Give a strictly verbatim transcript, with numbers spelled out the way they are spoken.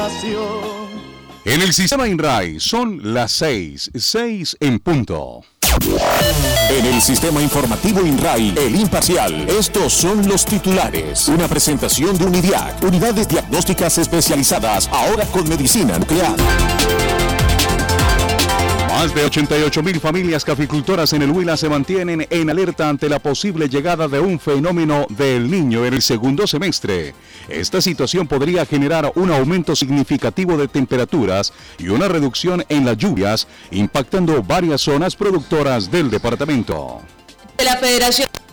información. En el sistema INRAI son las seis, seis en punto. En el sistema informativo INRAI, el imparcial, estos son los titulares. Una presentación de UNIDIAC, unidades diagnósticas especializadas, ahora con medicina nuclear. Más de ochenta y ocho mil familias caficultoras en el Huila se mantienen en alerta ante la posible llegada de un fenómeno del Niño en el segundo semestre. Esta situación podría generar un aumento significativo de temperaturas y una reducción en las lluvias, impactando varias zonas productoras del departamento. De la Federación